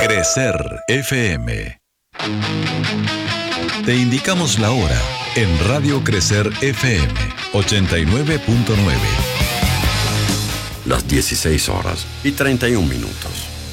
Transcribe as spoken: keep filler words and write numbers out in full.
Crecer F M. Te indicamos la hora en Radio Crecer F M ochenta y nueve punto nueve. Las dieciséis horas y treinta y un minutos.